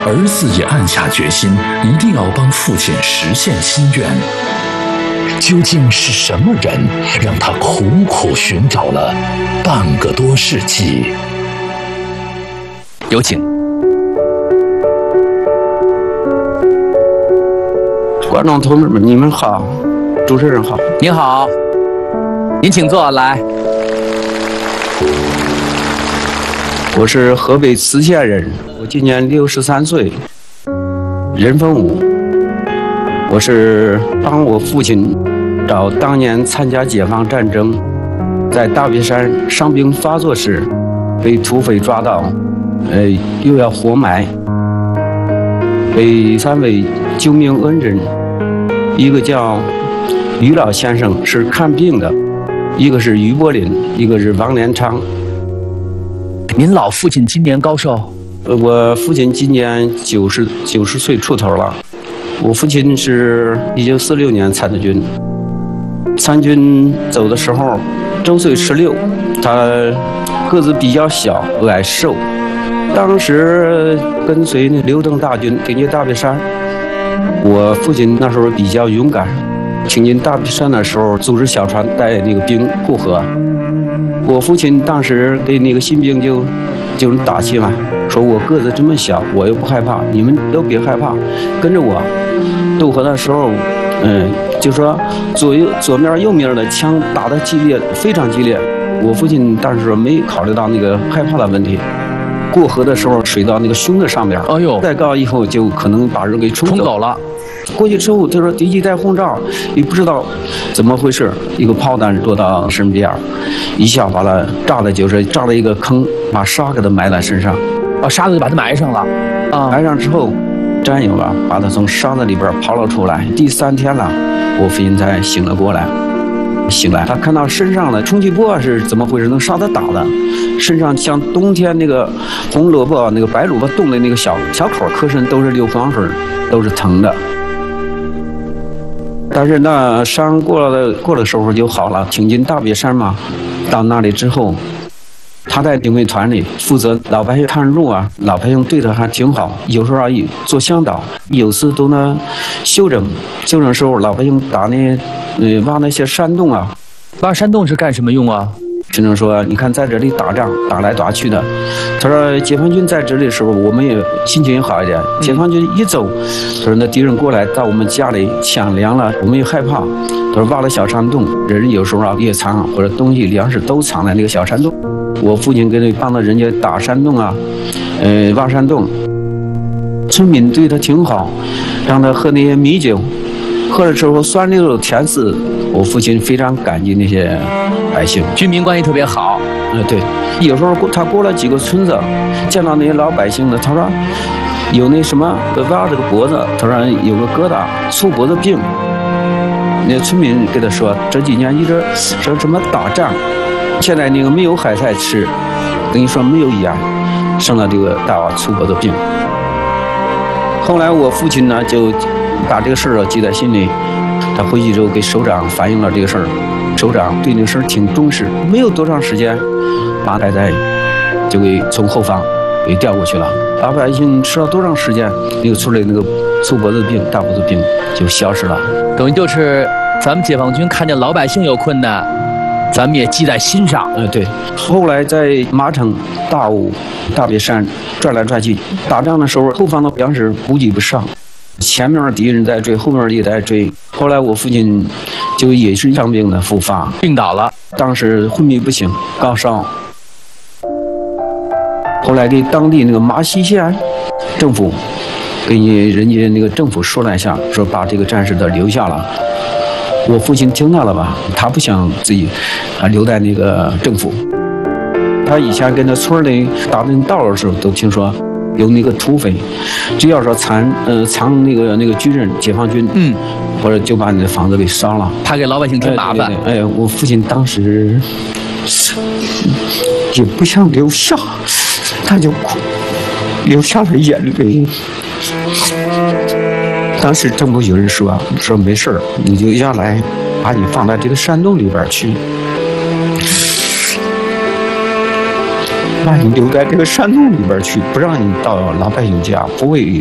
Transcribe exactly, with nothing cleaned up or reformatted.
儿子也暗下决心，一定要帮父亲实现心愿。究竟是什么人，让他苦苦寻找了半个多世纪？有请。 观众同志们，你们好，主持人好。 您好，您请坐，来。 我是河北磁县人，我今年六十三岁，人分五。我是帮我父亲找当年参加解放战争，在大别山伤兵发作时被土匪抓到，呃，又要活埋，被三位救命恩人，一个叫于老先生是看病的，一个是于柏林，一个是王连昌。 您老父亲今年高寿？ 呃，我父亲今年九十九十岁出头了。我父亲是一九四六年参的军，参军走的时候周岁十六，他个子比较小，矮瘦。当时跟随那刘邓大军挺进大别山，我父亲那时候比较勇敢，挺进大别山的时候组织小船带那个兵过河。我父亲当时给那个新兵就就是打气嘛，说我个子这么小，我又不害怕，你们都别害怕，跟着我。渡河的时候，嗯，就说左右左面右面的枪打得激烈，非常激烈。我父亲当时没考虑到那个害怕的问题。过河的时候，水到那个胸的上面， 哎呦， 再高以后就可能把人给冲走冲走了。 过去之后，他说敌机带轰炸，也不知道怎么回事，一个炮弹落到身边，一下把他炸的，就是炸了一个坑，把沙给他埋在身上。 哦，沙子就把他埋上了。啊， 埋上之后，战友啊把他从沙子里边刨了出来。第三天了，我父亲才醒了过来。醒来，他看到身上的冲击波是怎么回事？能杀他打的，身上像冬天那个红萝卜、那个白萝卜冻的那个小小口，磕身都是流黄水，都是疼的。但是那伤过了过了时候就好了，挺进大别山嘛。到那里之后，他在警卫团里负责老百姓看路啊，老百姓对他还挺好，有时候还做向导，有次都能休整。休整时候，老百姓打那呃挖那些山洞啊， 挖山洞是干什么用啊？ 只能说，你看在这里打仗，打来打去的。他说解放军在这里的时候，我们也心情也好一点。解放军一走，他说那敌人过来到我们家里抢粮了，我们也害怕。他说挖了小山洞，人有时候啊也藏或者东西粮食都藏在那个小山洞。我父亲跟那帮着人家打山洞啊，呃挖山洞，村民对他挺好，让他喝那些米酒，喝了之后酸溜甜丝。我父亲非常感激那些百姓， 军民关系特别好。 呃，对，有时候他过了几个村子，见到那些老百姓呢，他说有那什么挖这个脖子，他说有个疙瘩，粗脖子病。那村民跟他说，这几年一直说什么打仗，现在那个没有海菜吃，等于说没有盐，生了这个大粗脖子病。后来我父亲呢，就把这个事儿记在心里。他回去之后给首长反映了这个事儿，首长对那个事儿挺重视，没有多长时间，把海菜就给从后方给调过去了。老百姓吃了多长时间，那个村里那个粗脖子病、大脖子病就消失了。 等于就是咱们解放军看见老百姓有困难，咱们也记在心上。 呃，对。后来在麻城、大武、大别山转来转去，打仗的时候后方的粮食补给不上。前面敌人在追，后面也在追。后来我父亲就也是伤病的复发， 病倒了， 当时昏迷不醒，高烧。后来给当地那个麻西县政府，给人家那个政府说了一下，说把这个战士的留下了。我父亲听到了吧，他不想自己啊留在那个政府。他以前跟那村里打那道的时候，都听说。有那个土匪，只要说藏呃藏那个那个军人、解放军，嗯，或者就把你的房子给烧了， 他给老百姓添麻烦。 哎，哎，我父亲当时也不想留下，他就哭，流下了眼泪。当时政府有人说说没事儿，你就下来，把你放在这个山洞里边去。 把你留在这个山洞里边去，不让你到老百姓家，不喂